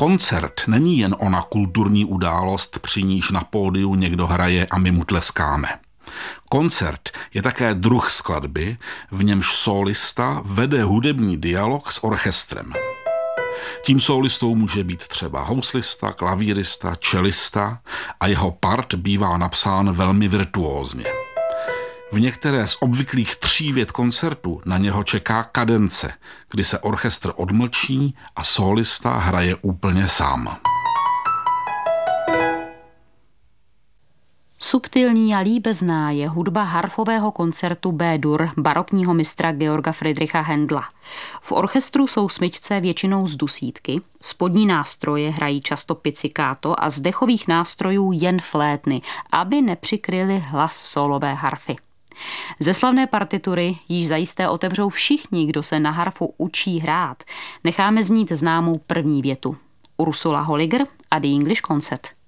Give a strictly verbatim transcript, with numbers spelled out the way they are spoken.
Koncert není jen ona kulturní událost, při níž na pódiu někdo hraje a my mu tleskáme. Koncert je také druh skladby, v němž sólista vede hudební dialog s orchestrem. Tím sólistou může být třeba houslista, klavírista, čelista a jeho part bývá napsán velmi virtuózně. V některé z obvyklých tří vět koncertu na něho čeká kadence, kdy se orchestr odmlčí a sólista hraje úplně sám. Subtilní a líbezná je hudba harfového koncertu B-dur barokního mistra Georga Friedricha Händla. V orchestru jsou smyčce většinou z dusítky, spodní nástroje hrají často pizzicato a z dechových nástrojů jen flétny, aby nepřikryly hlas sólové harfy. Ze slavné partitury, již zajisté otevřou všichni, kdo se na harfu učí hrát, necháme znít známou první větu. Ursula Holliger a The English Concert.